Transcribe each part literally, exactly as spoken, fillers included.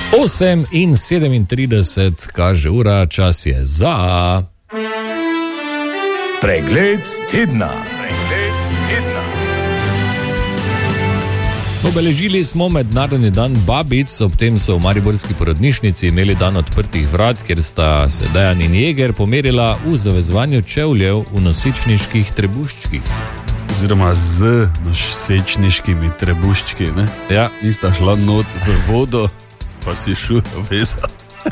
osem in sedemintrideset kaže ura, čas je za pregled tedna. Pregled tedna. Obeležili smo mednarodni dan babic, ob tem so v mariborski porodnišnici imeli dan odprtih vrat, kjer sta se Dejan in Jeger pomerila v zavezovanju čevljev v nosičniških trebuščkih. Oziroma z nosečniškimi trebuščki, ne? Ja. Nista šla not v vodo, pa si šla veza.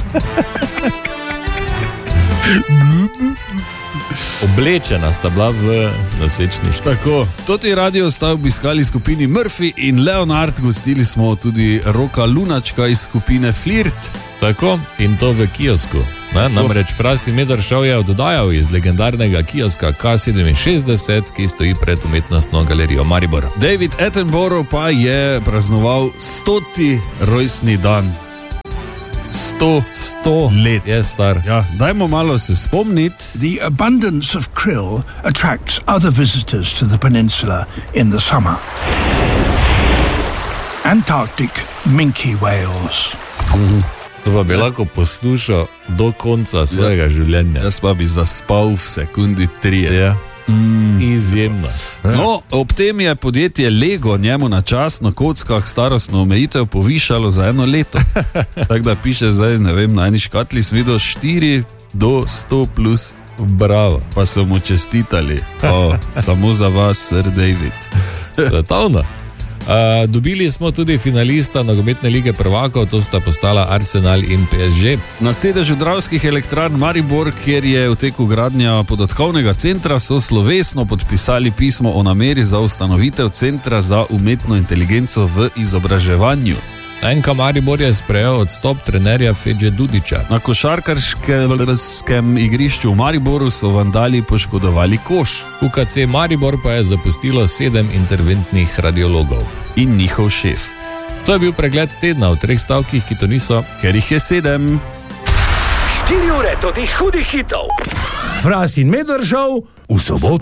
Oblečena sta bila v nosečniški. Tako, toti radio sta obiskali skupini Murphy in Leonard, gostili smo tudi Roka Lunačka iz skupine Flirt. Tako, in to v kiosku. Ne? Namreč Frasi Medršov je oddajal iz legendarnega kioska K sedeminšestdeset, ki stoji pred umetnostno galerijo Maribor. David Attenborough pa je praznoval stoti rojstni dan. Sto, sto let je star. Ja, dajmo malo se spomniti. The abundance of krill attracts other visitors to the peninsula in the summer. Antarctic minke whales. Mm-hmm. To pa bi lahko poslušal do konca svojega ja. življenja. Jaz pa bi zaspal v sekundi trideset. Ja. Mm. Izjemno. No, ob tem je podjetje Lego njemu na čas na kockah starostno omejitev povišalo za eno leto. Tako da piše zdaj, ne vem, na eni škatli sem videl štiri do sto plus. Bravo. Pa so mu čestitali. O, samo za vas, Sir David. Svetovno. Uh, dobili smo tudi finalista nogometne lige prvakov, to sta postala Arsenal in P S G. Na sedežu Dravskih elektrarn Maribor, kjer je v teku gradnja podatkovnega centra, so slovesno podpisali pismo o nameri za ustanovitev centra za umetno inteligenco v izobraževanju. N K Maribor je sprejel odstop trenerja Fedže Dudiča. Na košarkarskem igrišču v Mariboru so vandali poškodovali koš. U K C Maribor pa je zapustilo sedem interventnih radiologov. In njihov šef. To je bil pregled tedna v treh stavkih, ki to niso, ker jih je sedem. Štiri ure do teh hudih hitov. Fras in Medršov v soboto.